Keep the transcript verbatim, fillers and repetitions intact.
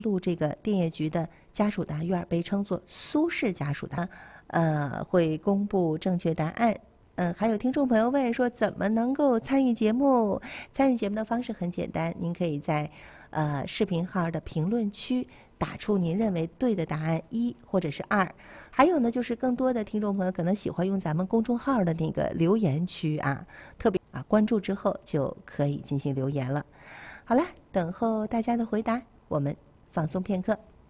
录这个电业局的家属答院，被称作苏式家属答，呃，会公布正确答案。嗯，还有听众朋友问说，怎么能够参与节目？参与节目的方式很简单，您可以在呃视频号的评论区打出您认为对的答案一或者是二。还有呢，就是更多的听众朋友可能喜欢用咱们公众号的那个留言区啊，特别啊关注之后就可以进行留言了。好了，等候大家的回答，我们放松片刻。